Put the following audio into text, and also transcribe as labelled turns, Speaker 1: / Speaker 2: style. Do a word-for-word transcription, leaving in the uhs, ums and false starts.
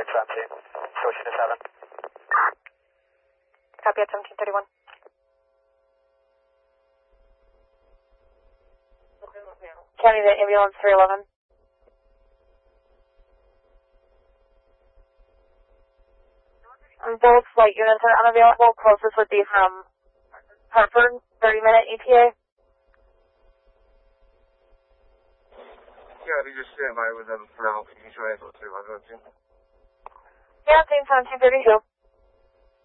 Speaker 1: twenty, Station to seven.
Speaker 2: Copy at seventeen thirty-one. County to ambulance three eleven. Both flight units are unavailable. Closest would be from Hartford, thirty minute E T A.
Speaker 3: Yeah, you just stand by with them for now. Can you try it? Yeah,
Speaker 2: same seventeen thirty-two.